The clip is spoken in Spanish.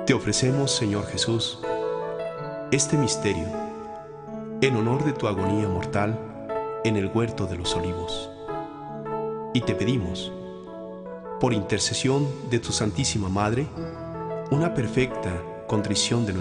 Te ofrecemos, Señor Jesús, este misterio en honor de tu agonía mortal en el huerto de los olivos. Y te pedimos, por intercesión de tu Santísima Madre, una perfecta contrición de